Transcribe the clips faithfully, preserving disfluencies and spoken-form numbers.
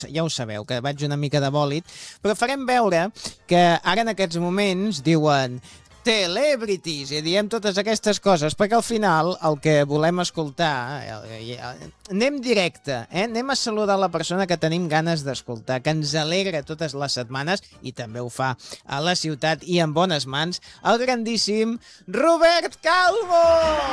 ja ho sabeu, que vaig una mica de bòlit, però farem veure que ara en aquests moments diuen celebrities i diem totes aquestes coses, perquè al final el que volem escoltar, eh, eh, anem directe, eh? anem a saludar la persona que tenim ganes d'escoltar, que ens alegra totes les setmanes i també ho fa a la ciutat i en bones mans, el grandíssim Robert Calvo!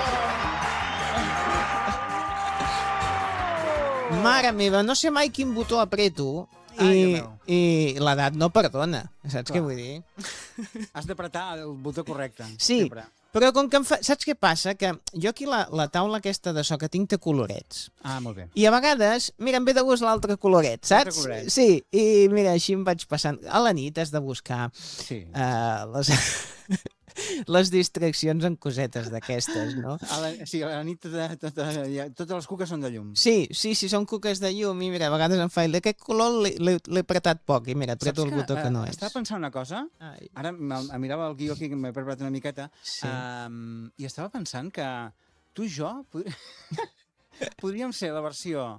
Mare meva, no sé mai quin botó apreto i, i l'edat no perdona, saps què vull dir? Has d'apretar el botó correcte. Sí, sempre. Però com que em fa... Saps què passa? Que jo aquí la, la taula aquesta de so que tinc té colorets. Ah, molt bé. I a vegades, mira, em ve de gust l'altre coloret, saps? Coloret. Sí, i mira, així em vaig passant. A la nit has de buscar sí. uh, les... les distraccions en cosetes d'aquestes, no? A la, sí, a la nit tota, tota, ja, totes les cuques són de llum. Sí, sí, sí, són cuques de llum i mira, a vegades em fa d'aquest color l'he apretat poc i mira, apreto el botó que no és. Estava pensant una cosa, Ai. ara em mirava el guió aquí que m'he preparat una miqueta, sí. um, i estava pensant que tu i jo pod... podríem ser la versió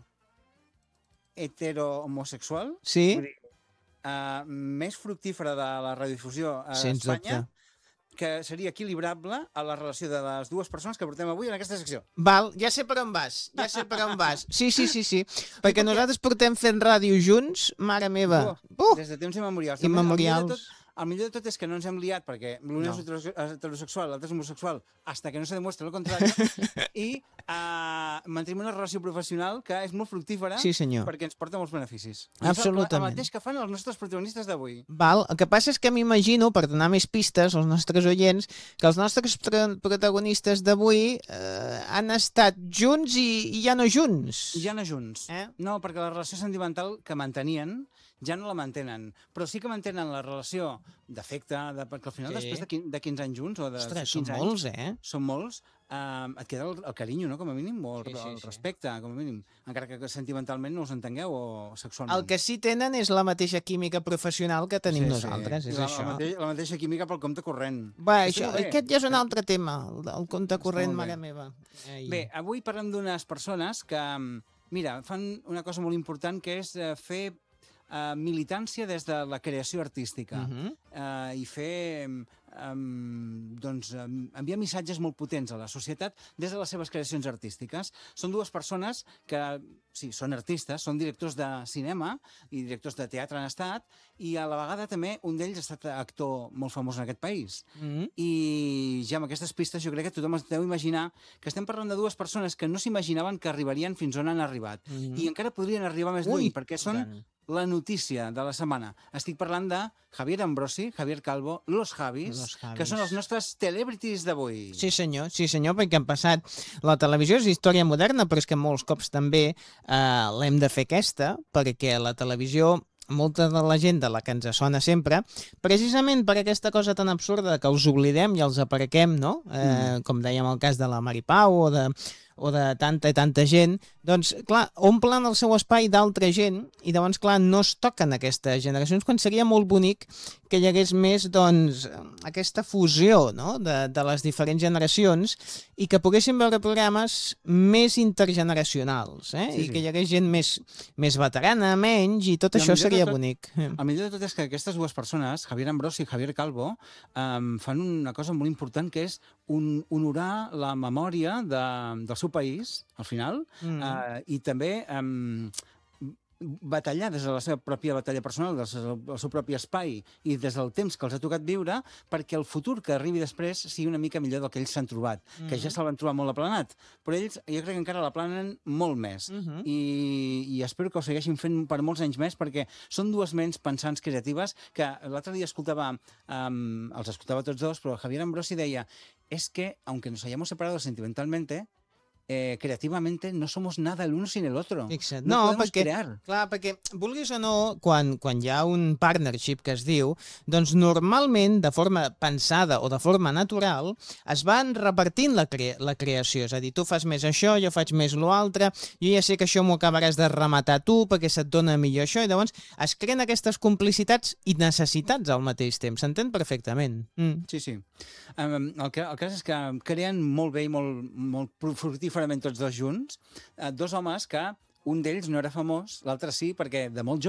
hetero-homosexual, sí. dir, uh, més fructífera de la radiodifusió a Sens Espanya, dubte. Que seria equilibrable a la relació de les dues persones que portem avui en aquesta secció. Val, ja sé per on vas, ja sé per on vas. Sí, sí, sí, sí. Perquè nosaltres portem fent ràdio junts, mare meva. Uh, des de temps immemorials. Immemorials. El millor de tot és que no ens hem liat perquè l'un és no. heterosexual, l'altre és homosexual, hasta que no se demuestra el contrari, i uh, mantenim una relació professional que és molt fructífera sí, senyor. perquè ens porta molts beneficis. Absolutament. El mateix que fan els nostres protagonistes d'avui. Val, el que passa és que m'imagino, per donar més pistes als nostres oients, que els nostres protagonistes d'avui eh, han estat junts i, i ja no junts. Ja no junts. Eh? No, perquè la relació sentimental que mantenien ja no la mantenen, però sí que mantenen la relació d'afecte, de, perquè al final sí. després de, quinze, de quinze anys junts o de Ostres, quinze són molts, eh? Són molts, eh, et queda el, el carinyo, no?, com a mínim, o el, sí, sí, el respecte, com a mínim, encara que sentimentalment no us entengueu o sexualment. El que sí tenen és la mateixa química professional que tenim sí, nosaltres, sí. és la, això. La, mateixa, la mateixa química pel compte corrent. Va, això, aquest ja és un altre tema, el, el compte corrent, mare meva. Ai. Bé, avui parlem d'unes persones que, mira, fan una cosa molt important, que és fer Uh, militància des de la creació artística uh -huh. uh, i fer um, doncs, um, enviar missatges molt potents a la societat des de les seves creacions artístiques. Són dues persones que sí, són artistes, són directors de cinema i directors de teatre han estat, i a la vegada també un d'ells ha estat actor molt famós en aquest país. Uh -huh. I ja amb aquestes pistes jo crec que tothom es deu imaginar que estem parlant de dues persones que no s'imaginaven que arribarien fins on han arribat. Uh -huh. I encara podrien arribar més lluny, perquè són gran. La notícia de la setmana. Estic parlant de Javier Ambrosi, Javier Calvo, Los Javis, Los Javis. Que són els nostres celebrities d'avui. Sí senyor, sí senyor, perquè han passat... La televisió és història moderna, però és que molts cops també eh, l'hem de fer aquesta, perquè la televisió... molta de la gent de la que ens sona sempre, precisament per aquesta cosa tan absurda que us oblidem i els aparquem, no? Eh, mm. Com dèiem el cas de la Mari Pau o de, o de tanta i tanta gent, doncs, clar, omplen el seu espai d'altra gent i llavors, clar, no es toquen aquestes generacions, quan seria molt bonic que hi hagués més, doncs, aquesta fusió, no?, de, de les diferents generacions i que poguéssim veure programes més intergeneracionals, eh? Sí, I sí. que hi hagués gent més, més veterana, menys, i tot I això seria tot, bonic. El millor de tot és que aquestes dues persones, Javier Ambrosi i Javier Calvo, um, fan una cosa molt important, que és un, honorar la memòria de, del seu país, al final, mm. uh, i també um, batallar des de la seva pròpia batalla personal, des del seu propi espai i des del temps que els ha tocat viure, perquè el futur que arribi després sigui una mica millor del que ells s'han trobat, mm. que ja se'l van trobar molt aplanat, però ells jo crec que encara l'aplanen molt més, mm -hmm. I, i espero que ho segueixin fent per molts anys més, perquè són dues ments pensants creatives que l'altre dia escoltava, um, els escoltava tots dos, però Javier Ambrosi deia, es que, aunque nos hayamos separado sentimentalmente, Eh, creativamente no somos nada el uno sin el otro. Fixa't. No, no podemos perquè, crear. Clar, perquè, vulguis o no, quan, quan hi ha un partnership que es diu, doncs normalment, de forma pensada o de forma natural, es van repartint la, cre la creació. És a dir, tu fas més això, jo faig més l'altre, jo ja sé que això m'ho acabaràs de rematar tu perquè se't dona millor això, i llavors es creen aquestes complicitats i necessitats al mateix temps. S'entén perfectament. Mm. Sí, sí. Um, el, que, el cas és que creen molt bé i molt, molt fructíferament tots dos junts, eh, dos homes que un d'ells no era famós, l'altre sí, perquè de molt